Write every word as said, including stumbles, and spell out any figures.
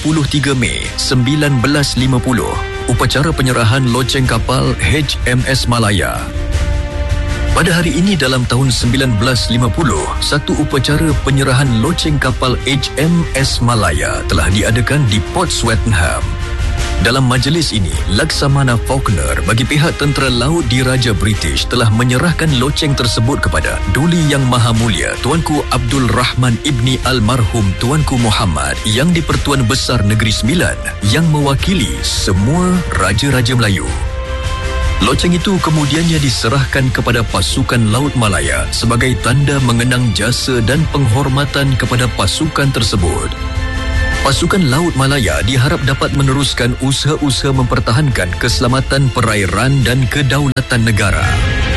puluh tiga Mei sembilan belas lima puluh, upacara penyerahan loceng kapal H M S Malaya. Pada hari ini dalam tahun sembilan belas lima puluh, satu upacara penyerahan loceng kapal H M S Malaya telah diadakan di Port Swettenham. Dalam majlis ini, Laksamana Faulkner bagi pihak Tentera Laut Diraja British telah menyerahkan loceng tersebut kepada Duli Yang Maha Mulia Tuanku Abdul Rahman Ibni Almarhum Tuanku Muhammad yang di-Pertuan Besar Negeri Sembilan yang mewakili semua Raja-Raja Melayu. Loceng itu kemudiannya diserahkan kepada pasukan Laut Malaya sebagai tanda mengenang jasa dan penghormatan kepada pasukan tersebut. Pasukan Laut Malaya diharap dapat meneruskan usaha-usaha mempertahankan keselamatan perairan dan kedaulatan negara.